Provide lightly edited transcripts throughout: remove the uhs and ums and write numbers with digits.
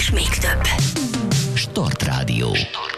és még több. Start Rádió.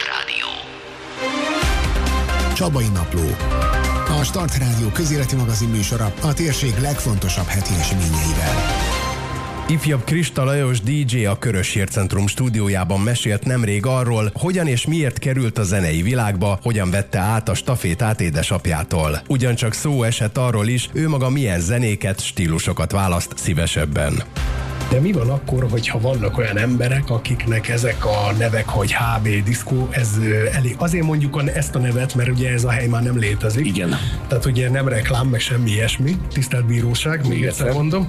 Csabai Napló. A Start Rádió közéleti magazin műsora a térség legfontosabb heti eseményeivel. Ifjabb Krista Lajos DJ a Körös Hírcentrum stúdiójában mesélt nemrég arról, hogyan és miért került a zenei világba, hogyan vette át a stafétát édesapjától. Ugyancsak szó esett arról is, ő maga milyen zenéket, stílusokat választ szívesebben. De mi van akkor, hogyha vannak olyan emberek, akiknek ezek a nevek, hogy HB Diszkó, ez elég. Azért mondjuk ezt a nevet, mert ugye ez a hely már nem létezik. Igen. Tehát ugye nem reklám, meg semmi ilyesmi. Tisztelt bíróság, még egyszer mondom.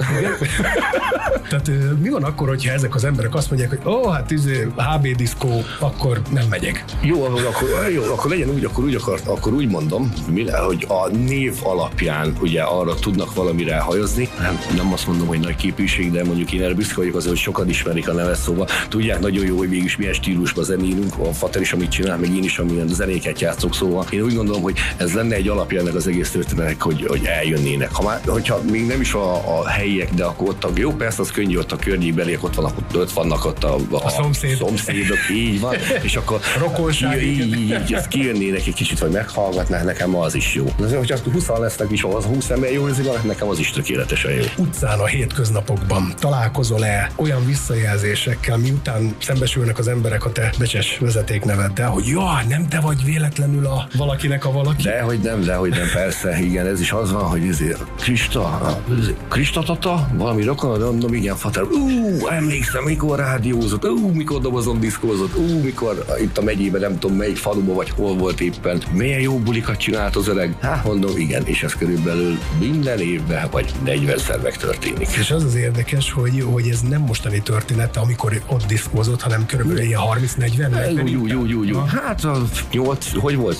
Tehát mi van akkor, hogyha ezek az emberek azt mondják, hogy hát HB Diszkó, akkor nem megyek. Jó, akkor legyen úgy, akkor úgy mondom, hogy a név alapján ugye arra tudnak valamire hajozni. Nem azt mondom, hogy nagy képűség, de mondjuk én erre büszke vagyok azért, hogy sokan ismerik a nevet, szóval tudják nagyon jó, hogy mégis milyen stílusban zenélünk, a Fater is, amit csinál, meg én is, amilyen zenéket játszok, szóval én úgy gondolom, hogy ez lenne egy alapja ennek az egész történetnek, hogy eljönnének. Hogyha még nem is a helyiek, de akkor ott jó, persze az könnyű, ott a környékben, ott vannak ott a szomszédok, így van, és akkor így kijönnének egy kicsit, vagy meghallgatnák, nekem az is jó. De hogyha 20 lesznek is, az 20 ember jó érzi, nekem az is tökéletesen jó. Utcán a hétköznapokban találkozol-e olyan visszajelzésekkel, miután szembesülnek az emberek a te becses vezetékneveddel, hogy nem te vagy véletlenül a valakinek a valaki? Dehogy nem, persze, igen, ez is az van, hogy Krista tata, valami rokon, mondom, igen, Fater, emlékszem, mikor rádiózott, mikor dobozon diszkózott, mikor itt a megyében, nem tudom melyik faluba, vagy hol volt éppen, milyen jó bulikat csinált az öreg. Mondom, igen, és ez körülbelül minden évben, vagy 40-szer megtörténik. És az érdekes, hogy ez nem mostani történet, amikor ott diszkózott, hanem körülbelül ilyen 30-40. Jó. Hát hogy volt?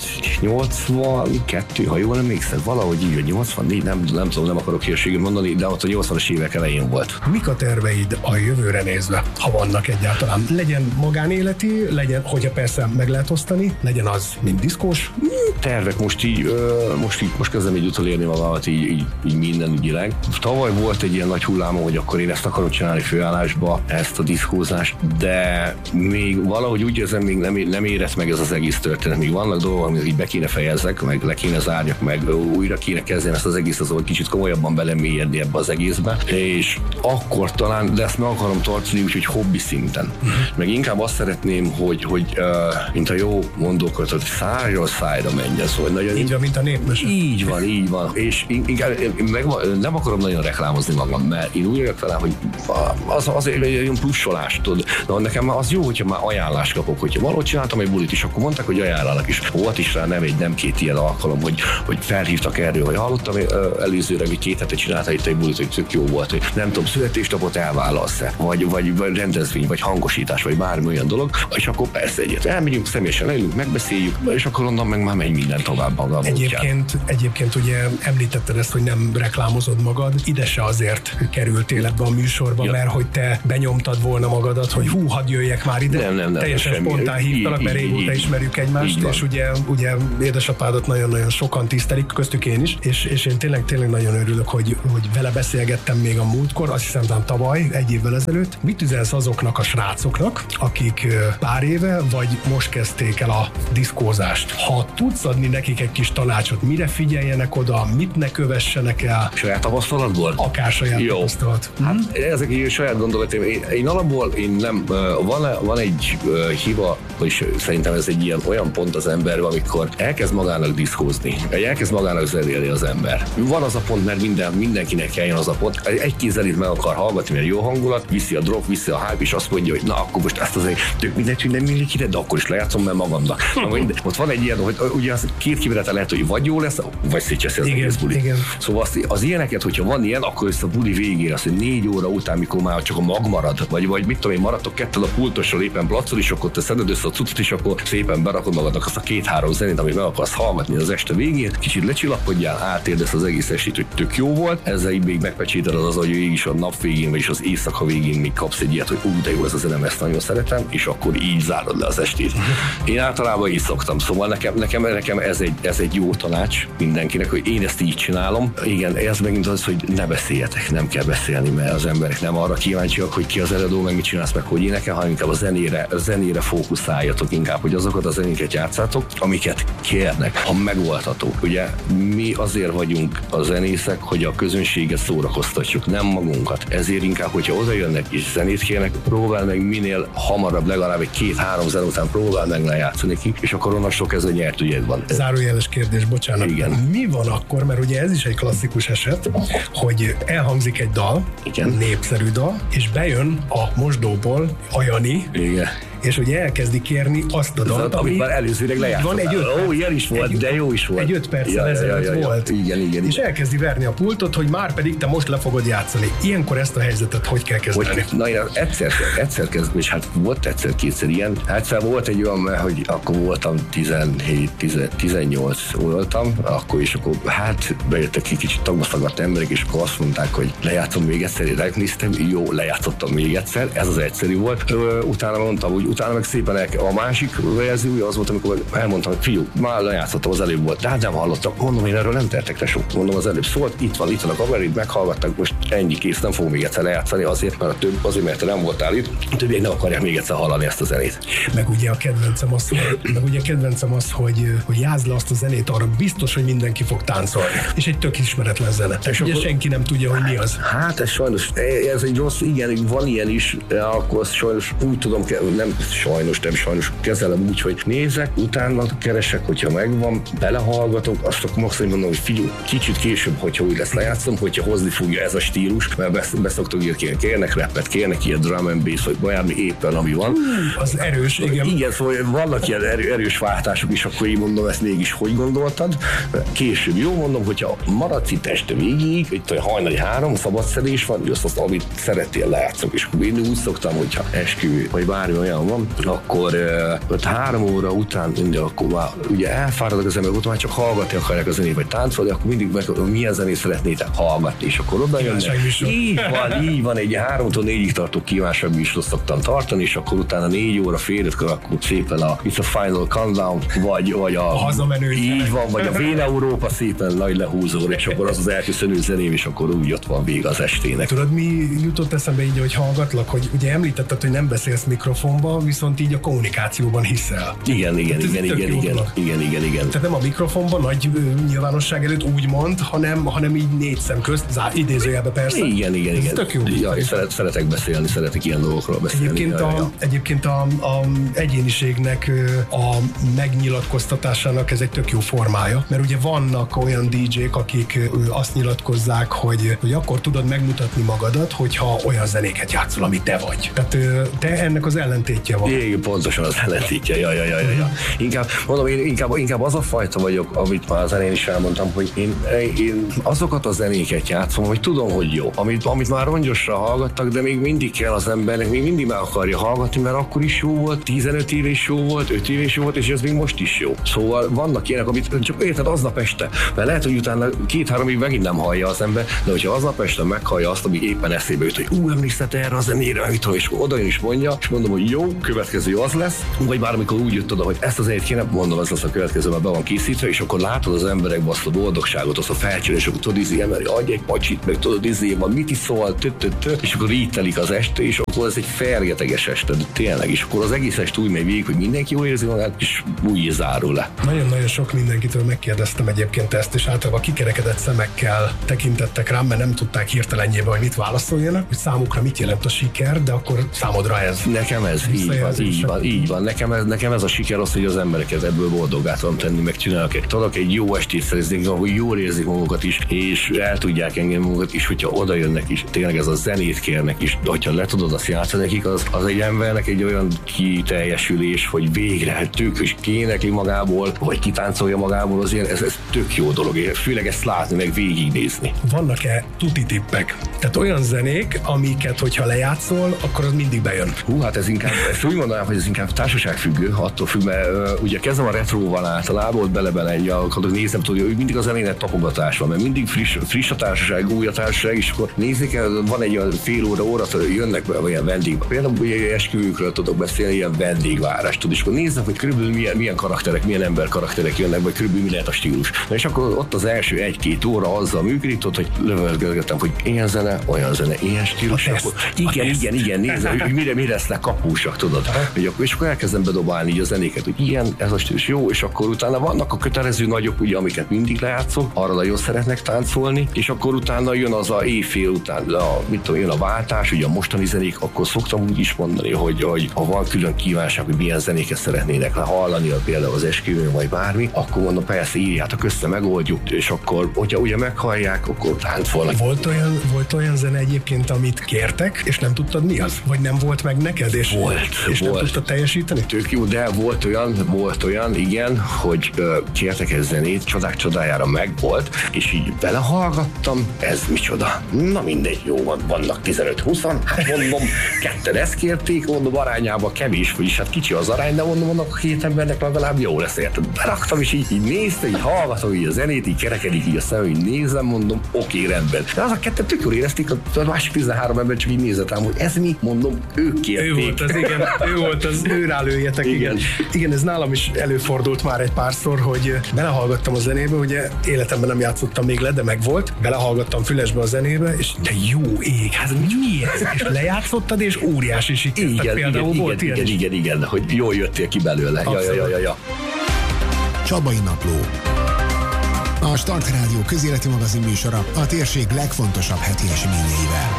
82, ha jól emlékszem, valahogy így, vagy 84, nem tudom, nem akarok hírséget mondani, de ott a 80-as évek elején volt. Mik a terveid a jövőre nézve, ha vannak egyáltalán? Legyen magánéleti, legyen, hogyha persze meg lehet osztani, legyen az, mint diszkós? Tervek most kezdem így utolérni magamat így minden ügyileg. Tavaly volt egy ilyen nagy hullámom, hogy akkor én ezt akarom csinálni főállásba, ezt a diszkózást, de még valahogy úgy érzem, még nem érett meg ez az egész történet. Még vannak dolgok, amit így be kéne fejezzek, meg le kéne zárjak, meg újra kéne kezdeni ezt az egészet, hogy kicsit komolyabban belemélyedni ebbe az egészbe, és akkor talán, de ezt meg akarom tartani, úgyhogy hobbi szinten. Meg inkább azt szeretném, hogy mint a jó mondókat, hogy szájról szájra menjen, szóval nagyon... Így van, mint a népmese. Így van. És inkább nem akarom nagyon reklámozni magam, mert én úgy vagyok vele, hogy az egy olyan plussolást tud. De nekem az jó, hogyha már ajánlást kapok, hogyha valahogy csináltam egy bulit is, akkor mondták, hogy ajánlanak is. Volt is rá nem két ilyen alkalom, hogy felhívtak erről, hogy hallottam előzőre, hogy 2 hete csinálta itt egy bulit, hogy tök jó volt, hogy nem tudom, születésnapot elválasz-e, vagy rendezvény, vagy hangosítás, vagy bármi olyan dolog, és akkor persze egyet elmegyünk, személyesen leülünk, megbeszéljük, és akkor onnan meg már megy minden tovább maga a Egyébként ugye említetted ezt, hogy nem reklámozod magad, ide se azért kerültél ebbe a műsorba, mert hogy te benyomtad volna magadat, hogy hadd jöjjek már ide. Nem, teljesen spontán hívtalak, mert régóta ismerjük egymást, és ugye édesapádat nagyon-nagyon sokan tisztelik, köztük én is, és én tényleg nagyon örülök, hogy vele beszélgettem még a múltkor, azt hiszem tavaly, egy évvel ezelőtt. Mit üzensz azoknak a srácoknak, akik pár éve, vagy most kezdték el a diszkózást? Ha tudsz adni nekik egy kis tanácsot, mire figyeljenek oda, mit ne kövessenek el? Saját tapasztalatból? Akár saját tapasztalat. Hát ezek így saját gondolatom. Én alapból nem, van egy hiba, és szerintem ez egy olyan pont az emberben, amikor elkezd magának diszkózni, elkezd magának zenélni az ember. Van az a pont, mert mindenkinek eljön az a pont. Egy kézzel itt meg akar hallgatni, mert jó hangulat, viszi a drop, viszi a hype, és azt mondja, hogy na akkor most ezt azért tök mindegy, hogy nem mindenkire, de akkor is lejátszom, mert magamnak. Ott van egy ilyen, hogy ugye az 2 kimenete lehet, hogy vagy jó lesz, vagy szétcseszi az egész buli. Szóval az ilyeneket, hogyha van ilyen, akkor ezt a buli végére, az, hogy 4 óra után, mikor már csak a mag marad, vagy mit tudom én, maradtok kettől a pultosról éppen placol, és akkor te szeded össze a cuccot, és akkor szépen berakod magadnak azt a 2-3 zenét, amit meg akarsz hallgatni az este végén, kicsit lecsillapodjál, átérdesz az egész estét, hogy tök jó volt, ezzel így még megpecséted az, hogy végig a nap végén, vagyis az éjszaka végén még kapsz egy ilyet, hogy de jó ez a zene, ezt nagyon szeretem, és akkor így zárod le az estét. Én általában így szoktam, szóval nekem ez egy jó tanács mindenkinek, hogy én ezt így csinálom. Igen, ez megint az, hogy ne beszéljetek, nem kell beszélni, mert az emberek nem arra kíváncsiak, hogy ki az előadó, meg mit csinálsz, meg hogy énekel, hanem inkább a zenére fókuszáljatok inkább, hogy azokat a zenéket játszátok, amiket kérnek, ha megoldható. Ugye mi azért vagyunk a zenészek, hogy a közönséget szórakoztatjuk, nem magunkat. Ezért inkább, hogyha oda jönnek és zenét kérnek, próbál meg minél hamarabb, legalább egy 2-3 zene után próbál meg lejátszani ki, és akkor onnan sok ez a nyert ügyed van. Zárójeles kérdés, bocsánat. Igen. Mi van akkor, mert ugye ez is egy klasszikus eset, hogy elhangzik egy dal, igen, népszerű dal, és bejön a mosdóból a Jani, igen, és ugye elkezdi kérni azt a dalt, amit már előzőleg lejátszott. Van egy 5 perc. Ó, ilyen is volt, de jó is volt. Egy 5 perccel ezelőtt volt. Igen. És elkezdi verni a pultot, hogy már pedig te most le fogod játszani. Ilyenkor ezt a helyzetet hogy kell kezelni? Na, én egyszer kezdtem, és hát volt egyszer-kétszer ilyen. Egyszer volt egy olyan, hogy akkor voltam 17-18 voltam, akkor hát bejöttek ki kicsit tagmaszagadt emberek, és akkor azt mondták, hogy lejátszom még egyszer, én megnéztem, jó, lejátszottam még egyszer, ez az egyszerű volt. Utána mondtam, hogy utána meg szépen a másik verziója az volt, amikor elmondtam, hogy fiú, már lejátszottam, az előbb volt, de hát nem hallottam. Mondom, én erről nem tehetek le sok. Mondom, az előbb szólt, itt van a kamerid, meghallgattak, most ennyi kész, nem fogom még egyszer lejátszani, azért, mert te nem voltál itt, többiek nem akarják még egyszer hallani ezt a zenét. Meg ugye a kedvencem az, hogy játszd le azt a zenét, arra biztos, hogy mindenki fog táncolni. És egy tök ismeretlen zene. És ugye akkor senki nem tudja, hogy mi az. Hát ez sajnos, ez egy rossz, igen, van ilyen is, akkor sajnos úgy tudom, nem sajnos kezelem úgy, hogy nézek, utána keresek, hogyha megvan, belehallgatok, azt akkor maximum mondom, hogy figyelj, kicsit később, hogyha úgy lesz lejátszom, hogyha hozni fogja ez a stílus, mert beszoktok írni, kérnek rappet, kérnek ilyen drum and bass, vagy bármi éppen, ami van. Az erős, igen. Igen, szóval vannak ilyen erős váltások is, akkor én mondom, ezt mégis hogy gondoltad? Később jó, mondom, hogyha maradsz itt este végig, itt a hajnali 3, szabadszedés van, azt amit szerettél lejátszok, és én úgy szoktam, hogyha esküvő, vagy bármi olyan van, akkor 3 óra után akkor már ugye elfáradok az emberek, ott már csak hallgatni akarják a zenét, vagy táncolni, akkor mindig meg, milyen zenét szeretnétek hallgatni, és akkor oda jönnek. Így van, egy 3-tól 4-ig tartó kívánság műsort szoktam tartani, és akkor utána 4 óra fél 5-kor akkor szépen It's a Final Countdown, vagy a hazamenő. Így van, vagy a Vén Európa szépen nagy lehúzóra, és akkor az az elköszönő zeném, és akkor úgy ott van vége az estének. Tudod, mi jutott eszembe így, hogy hallgatlak, hogy ugye említetted, hogy nem beszélsz mikrofonba, viszont így a kommunikációban hiszel. Igen. Tehát nem a mikrofonban, nagy nyilvánosság előtt úgymond, hanem így 4 szem közt, idézőjelbe persze. Igen. Ez tök jó. Ja, szeretek beszélni, szeretek ilyen dolgokról beszélni. Egyébként a egyéniségnek a megnyilatkoztatásának ez egy tök jó formája, mert ugye vannak olyan DJ-k, akik azt nyilatkozzák, hogy akkor tudod megmutatni magadat, hogyha olyan zenéket játszol, ami te vagy. Tehát te ennek az ellentétje van. Igen, pontosan az ellentétje. Ja. Inkább, mondom, inkább az a fajta vagyok, amit már az elején is elmondtam, hogy én azokat a zenéket játszom, hogy tudom, hogy jó. Amit már rongyosra hallgattak, de még mindig kell az embernek, még mindig meg akarja hallgatni, mert akkor is jó volt, 15 éve is jó volt, 5 éve is jó volt, és ez még most is jó. Szóval vannak ilyenek, amit csak érted aznap este, mert lehet, hogy utána 2-3 év megint nem hallja az ember, de hogyha aznap este meghallja azt, ami éppen eszébe jut, hogy emlékszete erre a zenére, és oda is mondja, és mondom, hogy jó, következő az lesz, vagy bármikor úgy jött oda, hogy ezt az egyet kéne, mondom, ez lesz a következő, mert be van készítve, és akkor látod az emberekben azt a boldogságot, azt a felcsülés, akkor tudod, ember, adj egy pacsit, meg tudod, van, mit is szól, és akkor így telik az este, és akkor ez egy fergeteges este, de tényleg, és akkor az egész este úgy megy végig, hogy mindenki jól érzi magát, és úgy zárul le. Nagyon-nagyon sok mindenkitől megkérdeztem egyébként ezt, és általában kikerekedett szemekkel tekintettek rám, mert nem tudták hirtelenjében, hogy mit válaszoljanak, hogy számukra mit jelent a siker, de akkor számodra ez. Nekem ez így van. Nekem ez a siker az, hogy az embereket ebből boldoggá tudom tenni, meg tudok egy jó estét szerezni, hogy jól érzik magukat is, és el tudják engedni magukat is, hogyha oda jönnek is, tényleg ez a zenét kérnek is, de hogyha le tudod azt játszani nekik, az egy embernek egy olyan kiteljesülés, hogy végre tök is kénekli magából, vagy kitáncolja magából, azért ez tök jó dolog, főleg ezt látni, meg végignézni. Vannak-e tuti tippek? Tehát olyan zenék, amiket, hogyha lejátszol, akkor az mindig bejön. Hát ez ezt úgy mondanám, hogy ez inkább társaságfüggő, attól függ, mert ugye kezdem a retróval általában, ott bele akarok nézem, hogy mindig az elején tapogatás van, mert mindig friss a társaság, új a társaság, és akkor nézzék el, van egy olyan fél óra, jönnek be olyan vendégbe. Például ugye esküvőkről tudok beszélni, ilyen vendégvárás, tudod, és akkor nézzem, hogy körülbelül milyen karakterek, milyen ember karakterek jönnek, vagy körülbelül mi lehet a stílus. Na és akkor ott az első 1-2 óra azzal működik, tudod, hogy lövöldözgetem, hogy ilyen zene, olyan zene, ilyen stílus. Igen, nézem, hogy mire lesznek kapúsak, tudod. És akkor elkezdem bedobálni így a zenéket, hogy ilyen, ez a stílus jó, és akkor utána vannak a kötelező nagyok, ugye, amiket mindig lejátszok, arra nagyon szeretnek táncolni, és akkor utána jön az a éjfél után, jön a váltás, ugye a mostani zenék, akkor szoktam úgy is mondani, hogy ha van külön kívánság, hogy milyen zenéket szeretnének hallani, például az esküvőn vagy bármi, akkor mondom, persze írjátok össze, megoldjuk, és akkor, hogyha ugye meghallják, akkor táncolnak. Volt olyan zene egyébként, amit kértek, és nem tudtad mi az? Vagy nem volt meg neked, és nem tudtad teljesíteni? Tök jó, de volt olyan, igen, hogy kértek egy zenét, csodák csodájára megvolt, és így belehallgattam, ez micsoda. Na mindegy, jó, vannak 15-20-an, hát mondom, ketten ezt kérték, mondom, arányában kevés, vagyis hát kicsi az arány, de mondom, annak a 2 embernek legalább jó lesz, érted. Beraktam, és így nézte, így hallgatom így a zenét, így kerekedik így a szemem, így nézem, mondom, oké, rendben. De az a ketten tök jól érezték, a másik 13 ember csak így nézett rám, hogy ez mi, mondom, ők kérték. Ő volt az, ő rálőjetek, igen, ez nálam is előfordult már egy párszor, hogy belehallgattam a zenébe, ugye életemben nem játszottam még le, de meg volt, belehallgattam fülesbe a zenébe, és de jó ég, hát mi ez? És lejátszottad, és óriási siker. Igen, hogy jól jöttél ki belőle. Ja. Csabai Napló. A Start Rádió közéleti magazin műsora a térség legfontosabb heti eseményeivel.